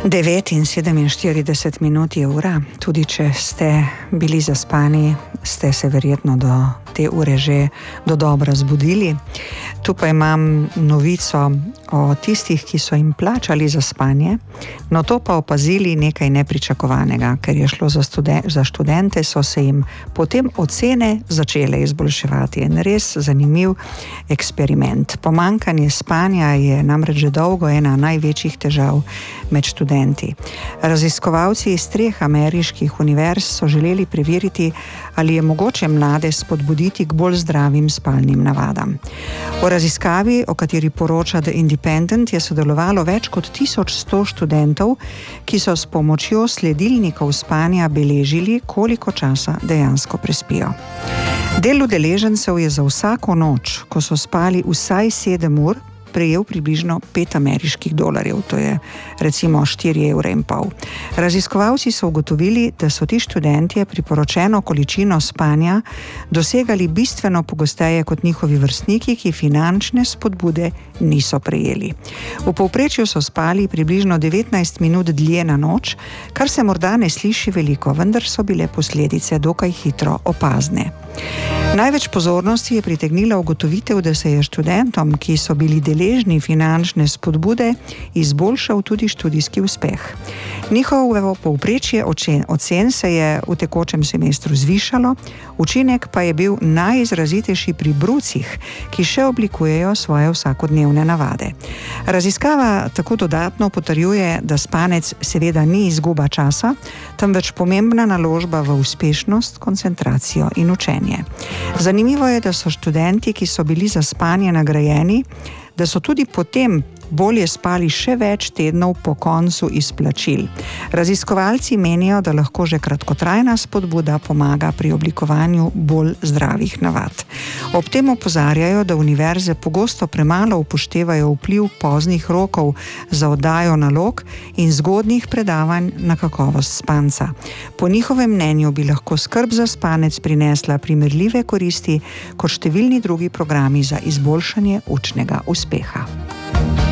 9:47 je ura. Tudi če ste bili zaspani, ste se verjetno do te ure že dodobra zbudili. Tu pa imam novico o tistih, ki so jim plačali za spanje, no to pa opazili nekaj nepričakovanega, ker je šlo za študente, so se jim potem ocene začele izboljševati. En res zanimiv eksperiment. Pomanjkanje spanja je namreč že dolgo ena največjih težav med študenti. Raziskovalci iz 3 ameriških univerz so želeli preveriti, ali je mogoče mlade spodbuditi k bolj zdravim spalnim navadam. V raziskavi, o kateri poroča The Independent, je sodelovalo več kot 1100 študentov, ki so s pomočjo sledilnikov spanja beležili, koliko časa dejansko prespijo. Del udeležencev je za vsako noč, ko so spali vsaj 7 ur, prejel približno $5, to je recimo 4,5 €. Raziskovalci so ugotovili, da so ti študentje priporočeno količino spanja dosegali bistveno pogosteje kot njihovi vrstniki, ki finančne spodbude niso prejeli. V povprečju so spali približno 19 minut dlje na noč, kar se morda ne sliši veliko, vendar so bile posledice dokaj hitro opazne. Največ pozornosti je pritegnila ugotovitev, da se je študentom, ki so bili deležni finančne spodbude, izboljšal tudi študijski uspeh. Njihovo povprečje ocen se je v tekočem semestru zvišalo, učinek pa je bil najizrazitejši pri brucih, ki še oblikujejo svoje vsakodnevne navade. Raziskava tako dodatno potrjuje, da spanec seveda ni izguba časa, temveč pomembna naložba v uspešnost, koncentracijo in učenje. Zanimivo je, da so študenti, ki so bili za spanje nagrajeni, da so tudi potem bolje spali še več tednov po koncu izplačil. Raziskovalci menijo, da lahko že kratkotrajna spodbuda pomaga pri oblikovanju bolj zdravih navad. Ob tem opozarjajo, da univerze pogosto premalo upoštevajo vpliv poznih rokov za oddajo nalog in zgodnjih predavanj na kakovost spanca. Po njihovem mnenju bi lahko skrb za spanec prinesla primerljive koristi kot številni drugi programi za izboljšanje učnega uspeha.